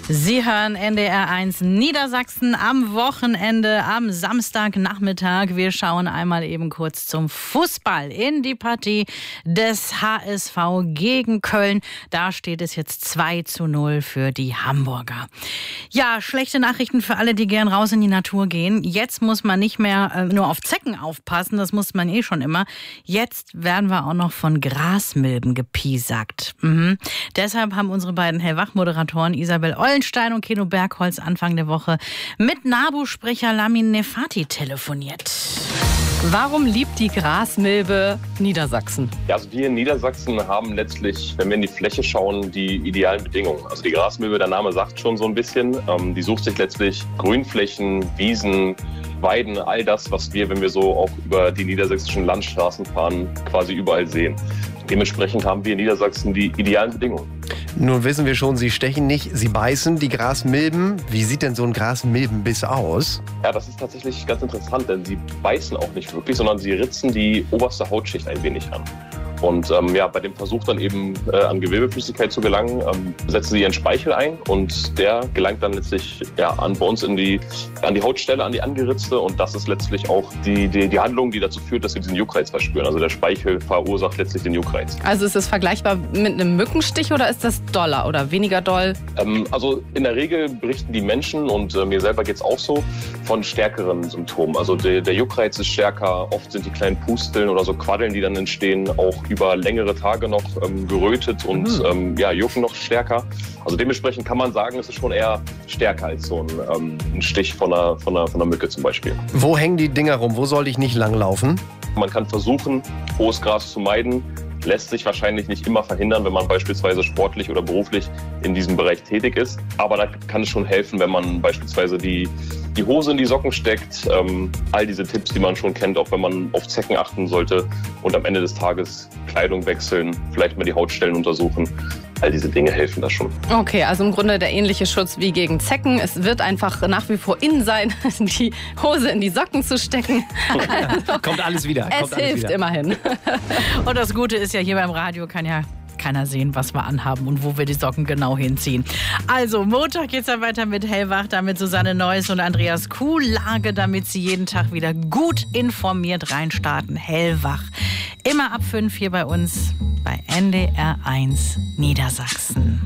Sie hören NDR 1 Niedersachsen am Wochenende, am Samstagnachmittag. Wir schauen einmal eben kurz zum Fußball in die Partie des HSV gegen Köln. Da steht es jetzt 2:0 für die Hamburger. Ja, schlechte Nachrichten für alle, die gern raus in die Natur gehen. Jetzt muss man nicht mehr nur auf Zecken aufpassen, das muss man schon immer. Jetzt werden wir auch noch von Grasmilben gepiesackt. Deshalb haben unsere beiden Hellwach-Moderatoren Isabel Ollenstein und Keno Bergholz Anfang der Woche mit NABU-Sprecher Lamin Nefati telefoniert. Warum liebt die Grasmilbe Niedersachsen? Ja, also wir in Niedersachsen haben letztlich, wenn wir in die Fläche schauen, die idealen Bedingungen. Also die Grasmilbe, der Name sagt schon so ein bisschen, die sucht sich letztlich Grünflächen, Wiesen, Weiden, all das, was wir, wenn wir so auch über die niedersächsischen Landstraßen fahren, quasi überall sehen. Dementsprechend haben wir in Niedersachsen die idealen Bedingungen. Nun wissen wir schon, Sie stechen nicht, Sie beißen, die Grasmilben. Wie sieht denn so ein Grasmilbenbiss aus? Ja, das ist tatsächlich ganz interessant, denn sie beißen auch nicht wirklich, sondern sie ritzen die oberste Hautschicht ein wenig an. Und bei dem Versuch dann eben an Gewebeflüssigkeit zu gelangen, setzen sie ihren Speichel ein und der gelangt dann letztlich bei uns an die Hautstelle, an die angeritzte, und das ist letztlich auch die Handlung, die dazu führt, dass wir diesen Juckreiz verspüren. Also der Speichel verursacht letztlich den Juckreiz. Also ist es vergleichbar mit einem Mückenstich oder ist das doller oder weniger doll? Also in der Regel berichten die Menschen, und mir selber geht es auch so, von stärkeren Symptomen. Also der Juckreiz ist stärker, oft sind die kleinen Pusteln oder so Quaddeln, die dann entstehen, auch über längere Tage noch gerötet und jucken noch stärker. Also dementsprechend kann man sagen, es ist schon eher stärker als so ein Stich von einer Mücke zum Beispiel. Wo hängen die Dinger rum? Wo sollte ich nicht langlaufen? Man kann versuchen, hohes Gras zu meiden. Lässt sich wahrscheinlich nicht immer verhindern, wenn man beispielsweise sportlich oder beruflich in diesem Bereich tätig ist. Aber da kann es schon helfen, wenn man beispielsweise die Hose in die Socken steckt. All diese Tipps, die man schon kennt, auch wenn man auf Zecken achten sollte und am Ende des Tages Kleidung wechseln, vielleicht mal die Hautstellen untersuchen. All diese Dinge helfen da schon. Okay, also im Grunde der ähnliche Schutz wie gegen Zecken. Es wird einfach nach wie vor in sein, die Hose in die Socken zu stecken. Kommt alles wieder. Es hilft immerhin. Und das Gute ist ja, hier beim Radio kann ja keiner sehen, was wir anhaben und wo wir die Socken genau hinziehen. Also, Montag geht's dann weiter mit Hellwach, damit Susanne Neuss und Andreas Kuhlage, damit Sie jeden Tag wieder gut informiert reinstarten. Hellwach. Immer ab 5 hier bei uns bei NDR 1 Niedersachsen.